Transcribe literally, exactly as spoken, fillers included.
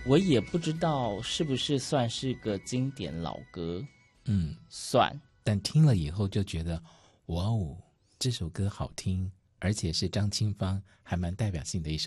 我也不知道是不是算是个经典老歌。 嗯， 算， 但听了以后就觉得，哇哦，这首歌好听，而且是张清芳还蛮代表性的一首